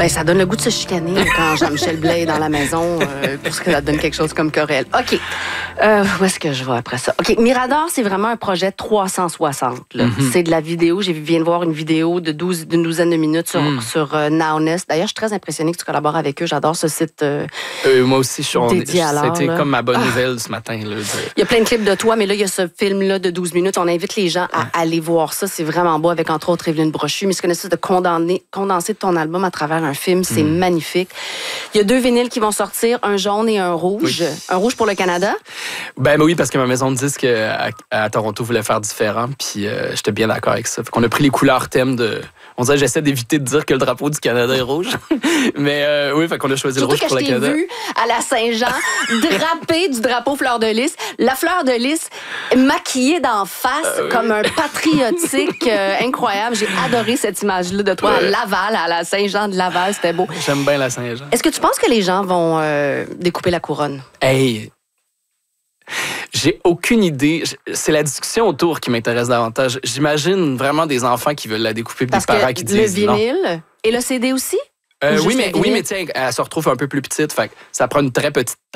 Ben, ça donne le goût de se chicaner quand Jean-Michel Blais est dans la maison, parce que ça donne quelque chose comme Corel. OK. Où est-ce que je vais après ça? OK. Mirador, c'est vraiment un projet 360. Là. C'est de la vidéo. Je viens de voir une vidéo d'une douzaine de minutes sur Nowness. D'ailleurs, je suis très impressionnée que tu collabores avec eux. J'adore ce site moi aussi, dédié à l'art. C'était comme ma bonne nouvelle ce matin. Là, Il y a plein de clips de toi, mais là, il y a ce film-là de 12 minutes. On invite les gens à aller voir ça. C'est vraiment beau, avec entre autres Evelyne Brochu. Mais ce qu'on essaie de condenser de ton album à travers un film, c'est magnifique. Il y a 2 vinyles qui vont sortir, un jaune et un rouge. Oui. Un rouge pour le Canada? Ben oui, parce que ma maison de disques à Toronto voulait faire différent, puis j'étais bien d'accord avec ça. Fait qu'on a pris les couleurs thèmes de... On dirait que j'essaie d'éviter de dire que le drapeau du Canada est rouge. Mais oui, fait qu'on a choisi le rouge pour le Canada. Surtout que je t'ai vu à la Saint-Jean drapé du drapeau fleur de lys. La fleur de lys maquillée d'en face comme un patriotique incroyable. J'ai adoré cette image-là de toi à Laval, à la Saint-Jean de Laval. C'était beau. J'aime bien la Saint-Jean. Est-ce que tu penses que les gens vont découper la couronne? Hey! J'ai aucune idée. C'est la discussion autour qui m'intéresse davantage. J'imagine vraiment des enfants qui veulent la découper, des parents qui disent non. Le vinyle et le CD aussi? Oui, mais tiens, elle se retrouve un peu plus petite. Fait que ça prend une très petite